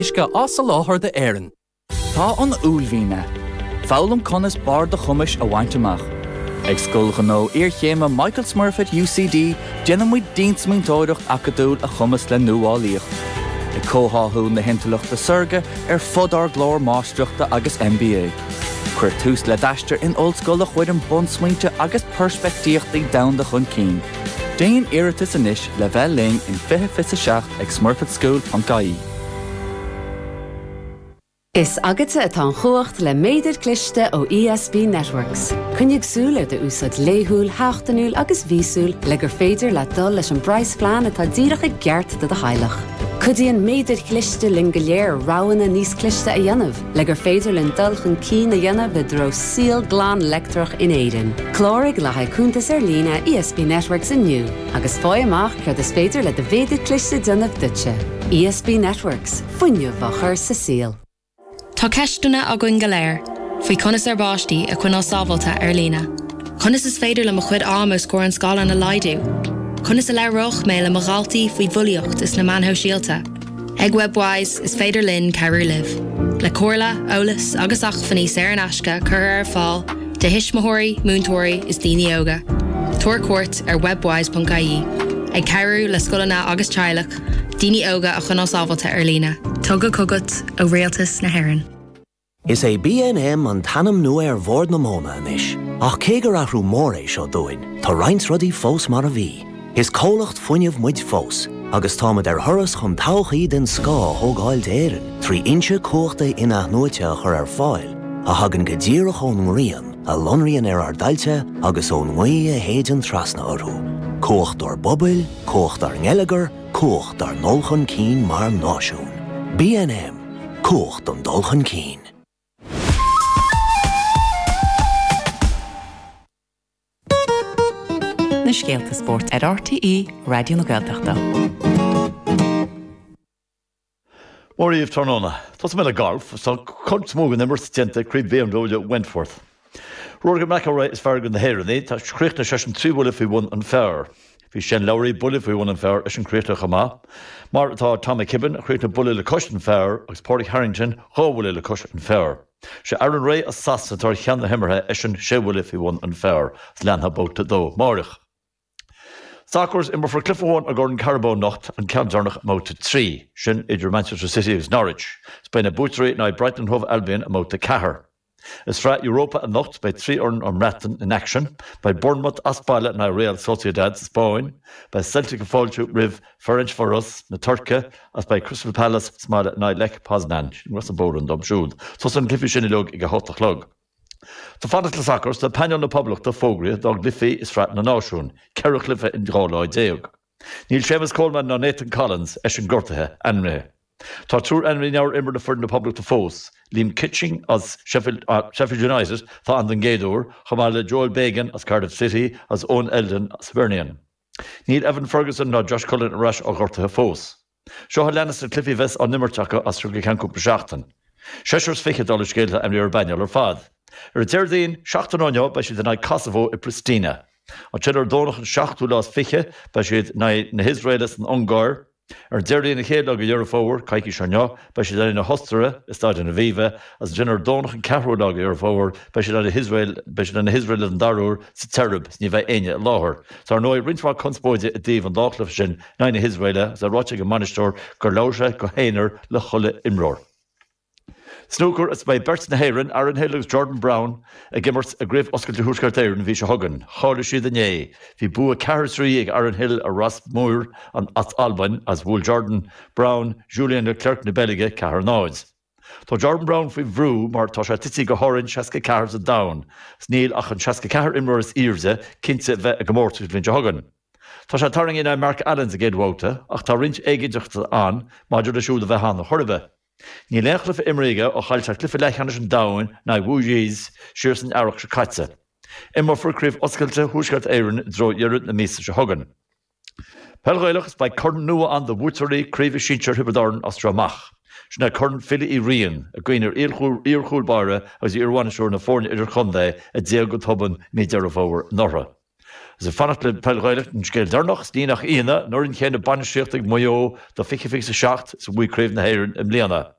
Isca as a láthar de éireann. Tá an úlhíne. Fálam conas bar de chumis a bhainteach. Ag scoil gó chéime Michael Smurfit UCD genamid dienstmíntóireacht acadúil a chumas le nuálaíocht. I cóthú na hintalach de surge fodar glór máisteachta agus MBA. Cuir tús le daistear in oldscoil a chuid an bonsmuinte agus perspectíochtaí dam de chun cín. Déan iiritas inis le bheith léing in 26 ag smurfitschool.ie. Is agate atá chuacht le méidir cliste ó ESB Networks. Cynnig súla de úsad léhúil, háchtanúil agus vísúil le gur féidir le dul leis an brais flean atá díreach ag geart de hailech. Cudíon méidir cliste lin go léir ráhanna níos cliste a dhéanamh, le gur féidir lin dulchan cín a dhéanamh i dro síl glán lectrach in éidean. Clórig le haicúntas lína ESB Networks inniu, agus fáy amach gur is féidir le de féidir cliste dynamh dutse. ESB Networks, fuinniu bachar sa síl. Tá ceistúna a gcuin go léir, faoi conas ar báistí a chuin sábhalta ar lína. Conas is féidir le mo chuid am ó scóir an scála na laidú. Conas a leroch mé le magaltaí faoi bhuilíocht is na manthó síalta. Ag webwise is féidir linn ceirú liv. Le cóirla, ólas agus achfaní sé an asca chur ar fáil, de hisismóirí, múntóirí is daoine óga. Tuair cuairt ar webwise.ie. Ag ceirú le scolanna agus teilech, daoine óga a chuin sábhalta ar lína. Tugad cogat ó réaltas na hÉireann. Is é B&M an tanam nua bhórd na móna inis. Ach cégur athrú mór é seo dúin, tá roinnt rudaí fós mar a bhí. Is cólacht fuinneamh muid fós, agus támad ar thuras chun tauchaí den scá thógáil d'éireann, 3 inse cóchta ina nuaite chur ar fáil, a hagan go ddíreach ón rian, a lonrian ar dailte agus ón mhaí a héidean trasna orthú. Cócht ar bobail, cócht ar ngeileagar, cócht ar nolchan cín mar náisiún. B&M, cócht an dulchan cín. Na Scéalta Sport ar RTE Radio na Gaeltachta. Móríomh Tarnóna, Tás mé le golf, sa chunt smógan immert tianta críb BMW Wentworth. Roger McIlroy is feargan na hÉireann, tá críochna sé an 3 bhuileah faoi bhain an fearr. Bhí sin Lowry bulle faoi bhain an fearr is an críochta chamá. Mar atá Tommy Kibben a críochna bulle le cos an fearr agus Pádraig Harrington bhuile le cos an fearr. Se Aaron Ray a sas atá cheanna himmarthe is an 6 bhuileah faoi bhain an fearr, leantha bóta dó Márach. Sacres in for Clifford a Gordon Carabao Nacht and Camdarnach Mouta 3, Shin idir Manchester City is Norwich. Spain a Bootery na Brighton Hove Albion a Mouta Cahar. Is fra Europa a Nacht by 3 Urn on Ratton in action, by Bournemouth Aspala na Real Sociedad Spain, by Celtic Falchu Riv Ferenc for us, na Turka, as by Crystal Palace Smala na Lech Poznan, Russell Bowen Dom Shuld. So some Cliffy Shinilog iga hotach log. Tá fantas le sacrs de pean na poblach de fógri dog Liffey is frat na náisiún, Ceirich Lifa in dráláid déog. Níl Seamus Coleman na Nathan Collins es an gortathe anré. Tá trúr anré near immer de ford na poblach de fós, Liam Kitching as Sheffield United tá an den géadúr, chamáile Joel Bagan as Cardiff City as Owen Eldon as Vernian. Níl Evan Ferguson na Josh Cullen Rush ó gortathe fós. Seo ha Lannister Cliffy Ves an nimmerteacha as trúg canúpa seachtain. Sesors fiche dal scéalta am ar bainal ar fad. Deirdaín 16 bei si den Kosovo i Pristina. An tiidir dónach an 16 lás fiche bei siad na Israelis an Ungar. Deirdaín a chéad ag a Eurofówer, caiici seanne, bei si na Hostere, istad in Aviva, as tiidir dónach an 4 ag a Eurofówer, bei si na Israel an Darúr sa Terib, ní bheith aine láthir. Tá ar nóid rintmha conspóide a díomh an dáchlaf sin na Israeile, sa ráte go manistóir gur láise go héanaar le cholle imróir. Snooker is by Bert na hÉireann, Aaron Hillux, Jordan Brown, a gimmert a gribh oscailte thuaisceart éireann bhí se thugann. Chála siad a né. Bhí bu a carasrí ag Aaron Hill a Ross Moore an at Alban as bhfuil Jordan Brown, Julian Leclerc na Belige cahar náid. Tá Jordan Brown faoi bhrú mar tá sé tití go háirann seaca cahars a dain. Sníl ach an seaca cahar imreoir is íorsa cinnte bheith a gomórtas bhíonn se thugann. Tá sé tarring in Mark Allens a géadhóta ach tá rint éigideachta an maidir le siúd a bheith hána choribh. Ní leachlifa imréige ó chailtear clifa lechanis an dain na bhúidís siúr san airach se caite. Imar furcríomh oscailte thuaisceart éireann dro dhearad na mísa se thugann. Pelghaileach is by corn nua an the Wootery críomh sítear hibadarn as Dramach. Sna corn fili I rian a gcuinear íorchúil bara as íorhaine seúr na fórne idir chundé a déag go toban mí dearfówer norra. Is fannacht le peilreilet an scéil darnach ní nach ine nóir an chéanna banistíocht ag maio do fiche sa seach sa bhui craobh na héireann im léana.